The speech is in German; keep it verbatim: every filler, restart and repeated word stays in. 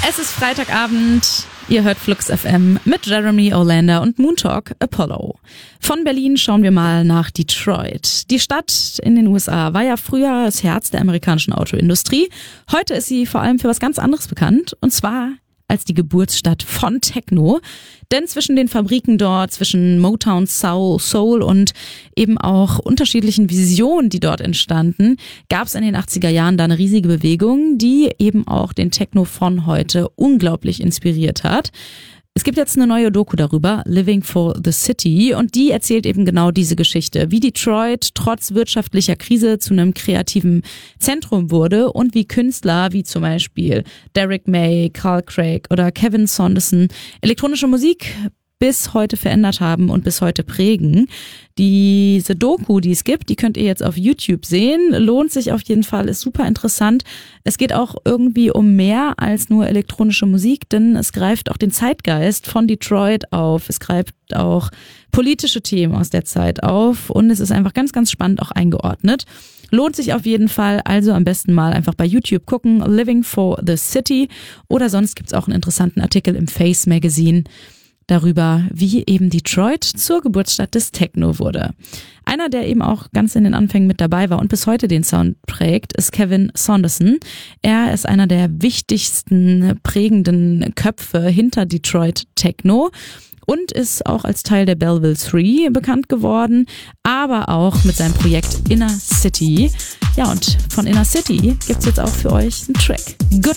Es ist Freitagabend, ihr hört Flux F M mit Jeremy Olander und Moon Talk Apollo. Von Berlin schauen wir mal nach Detroit. Die Stadt in den U S A war ja früher das Herz der amerikanischen Autoindustrie. Heute ist sie vor allem für was ganz anderes bekannt, und zwar als die Geburtsstadt von Techno. Denn zwischen den Fabriken dort, zwischen Motown, Soul, Soul und eben auch unterschiedlichen Visionen, die dort entstanden, gab es in den achtziger Jahren da eine riesige Bewegung, die eben auch den Techno von heute unglaublich inspiriert hat. Es gibt jetzt eine neue Doku darüber, Living for the City, und die erzählt eben genau diese Geschichte, wie Detroit trotz wirtschaftlicher Krise zu einem kreativen Zentrum wurde und wie Künstler wie zum Beispiel Derek May, Carl Craig oder Kevin Saunderson elektronische Musik bis heute verändert haben und bis heute prägen. Diese Doku, die es gibt, die könnt ihr jetzt auf YouTube sehen. Lohnt sich auf jeden Fall, ist super interessant. Es geht auch irgendwie um mehr als nur elektronische Musik, denn es greift auch den Zeitgeist von Detroit auf. Es greift auch politische Themen aus der Zeit auf und es ist einfach ganz, ganz spannend auch eingeordnet. Lohnt sich auf jeden Fall, also am besten mal einfach bei YouTube gucken, Living for the City, oder sonst gibt's auch einen interessanten Artikel im Face Magazine darüber, wie eben Detroit zur Geburtsstadt des Techno wurde. Einer, der eben auch ganz in den Anfängen mit dabei war und bis heute den Sound prägt, ist Kevin Saunderson. Er ist einer der wichtigsten prägenden Köpfe hinter Detroit Techno und ist auch als Teil der Belleville drei bekannt geworden, aber auch mit seinem Projekt Inner City. Ja, und von Inner City gibt's jetzt auch für euch einen Track. Good